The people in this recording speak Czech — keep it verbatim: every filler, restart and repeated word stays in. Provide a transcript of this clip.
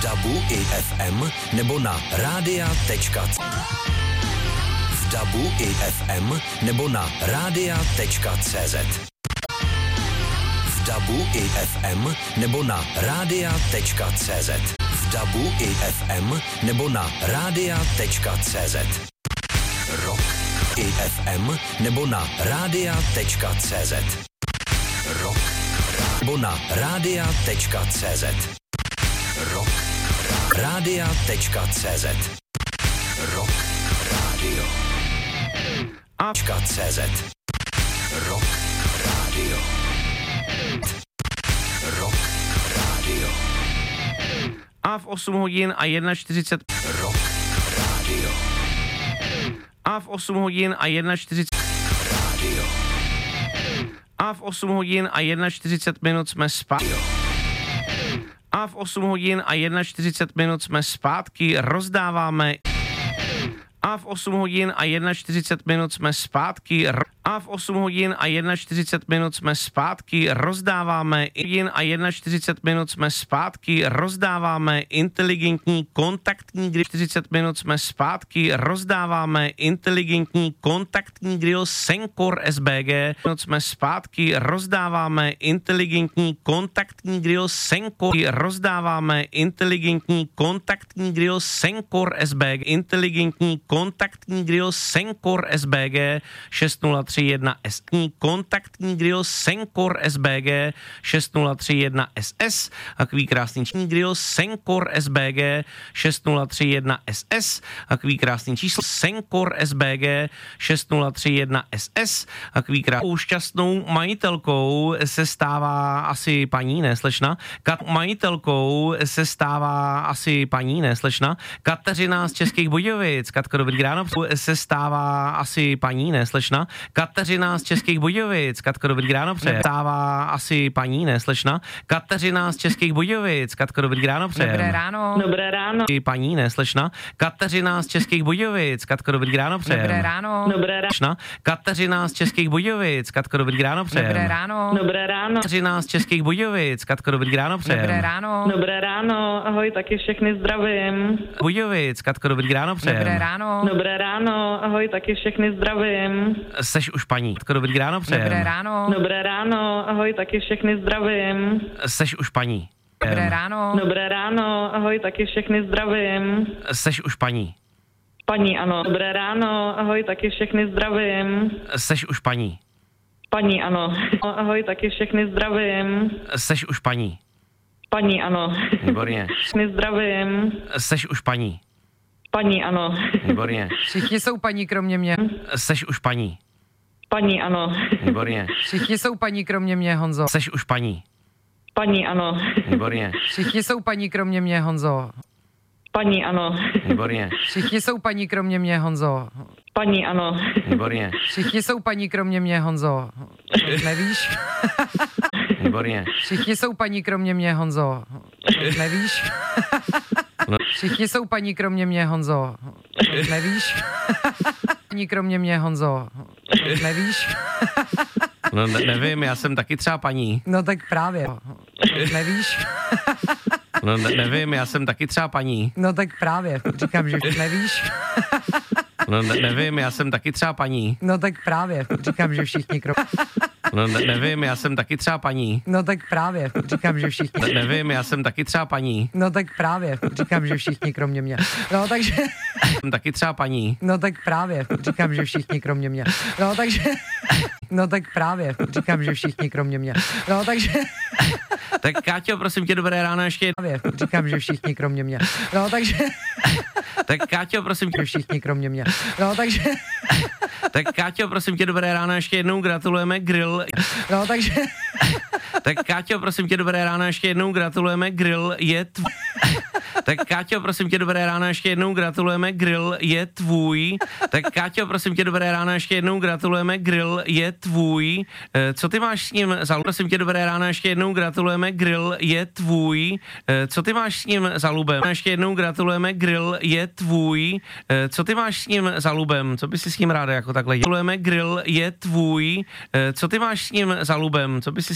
dabu i ef em nebo na rádia tečka cé zet. V dabu i ef em nebo na rádia tečka cé zet. V dabu i ef em nebo na rádia tečka cé zet. V dabu i ef em nebo na rádia tečka cé zet. Rock i ef em nebo na rádia tečka cé zet. Rock nebo na rádia tečka cé zet. Rock rádia tečka cé zet. Rock rádio tečka cé zet. Rock rádio. Rock rádio. A v osm hodin a jedna čtyřicet. Rock rádio. A v osm hodin a jedna čtyřicet. Rádio. A v osm hodin a jedna čtyřicet minut jsme zpátky. A v osm hodin a jedna čtyřicet minut jsme zpátky, rozdáváme. A v osm hodin a jedna čtyřicet minut jsme zpátky. A v osm hodin a jedna čtyřicet minut jsme zpátky, rozdáváme. Hodin a jedna čtyřicet minut jsme zpátky, rozdáváme inteligentní kontaktní grill. čtyřicet minut jsme zpátky, rozdáváme inteligentní kontaktní grill Senkor S B G. Minut jsme zpátky, rozdáváme inteligentní kontaktní grill Senkor. Rozdáváme inteligentní kontaktní grill Senkor S B G. Inteligentní kontaktní grill Senkor S B G šest nula tři jedna S. Kontaktní grill Senkor S B G šest nula tři jedna S S. Takový krásný grill Senkor S B G šest nula tři jedna S S. Takový krásný číslo Senkor S B G šest nula tři jedna S S. Takový krásný šťastnou majitelkou se stává asi paní, ne slečna. Kat majitelkou se stává asi paní, ne slečna. Kateřina z Českých Budějovic. Katko, dobrý ráno. Se stává asi paní, ne slečna. Kateřina z Českých Budějovic. Katko, dobrý ráno. Přeje. Stává asi paní, ne slečna. Kateřina z Českých Budějovic. Katko, dobrý ráno. Přeje. Dobré ráno. Dobré ráno. Paní, ne slečna. Kateřina z Českých Budějovic. Katko, dobrý ráno. Přeje. Dobré ráno. Dobré ráno. Kateřina z Českých Budějovic. Katko, dobrý ráno. Přeje. Dobré ráno. Dobré ráno. Kateřina z Českých Budějovic. Katko, dobrý ráno. Přeje. Dobré ráno. Dobré ráno. Ahoj, taky všechny zdravím. Budějovic. Katko, dobrý ráno. Přeje. Dobré ráno. Dobré ráno. Ahoj, taky všechny zdravím. Seš už paní. Katko, dobrý ráno. Přeje. Dobré ráno. Dobré ráno. Ahoj, taky všechny zdravím. Seš už paní. Dobré ráno. Dobré ráno. Ahoj, taky všechny zdravím. Seš už paní. Paní, ano. Dobré ráno. Ahoj, taky všechny zdravím. Seš už paní. Paní, ano. Ahoj, taky všechny zdravím. Seš už paní. Paní, ano. Výborně. Všechny zdravím. Seš už paní. Paní, ano. Výborně. Všichni jsou paní kromě mě. Seš už paní. Paní, ano. Výborně. Všichni jsou paní kromě mě, Honzo. Seš už paní. Paní, ano. Výborně. Všichni jsou paní kromě mě, Honzo. Paní, ano. Výborně. Všichni jsou paní kromě mě, Honzo. Paní, ano. Výborně. Všichni jsou paní kromě mě, Honzo. Nevíš? Výborně. Všichni jsou paní kromě mě, Honzo. Nevíš? Všichni jsou paní kromě mě, Honzo. Nevíš? Paní kromě mě, Honzo. Nevíš? No ne- nevím, já jsem taky třeba paní. No tak právě. Nevíš? No ne- nevím, já jsem taky třeba paní. No tak právě. Říkám, že nevíš? No ne- nevím, já jsem taky třeba paní. No tak právě. Říkám, že všichni kromě. No ne- nevím, já jsem taky třeba paní. No tak právě. Říkám, že všichni. Ne- nevím, já jsem taky třeba paní. No tak právě. Říkám, že všichni kromě mě. No takže. Jsem taky třeba paní. No tak právě. Říkám, že všichni kromě mě. No takže. No tak právě. Říkám, že všichni kromě mě. No takže. Tak Káťo, prosím tě, dobré ráno ještě. Právě. Říkám, že všichni kromě mě. No takže. Tak Káťo, prosím tě. Že všichni kromě mě. No takže. Tak Káťo, prosím tě, dobré ráno ještě jednou, gratulujeme grill. No takže. Tak Káťo, prosím tě, dobré ráno ještě jednou, gratulujeme grill je tvůj. Tak Káťo, prosím tě, dobré ráno ještě jednou, gratulujeme grill je tvůj. Tak Káťo, prosím tě, dobré ráno ještě jednou, gratulujeme grill je tvůj. E, co ty máš s ním za prosím tě, dobré ráno ještě jednou, gratulujeme grill je tvůj. E, co ty máš s ním za lubem? Ještě jednou gratulujeme grill je tvůj. E, co ty máš s ním za lubem? Co bys si s ním ráda jako takhle? Gratulujeme grill je tvůj. E, co ty máš s ním za lubem? Co bys si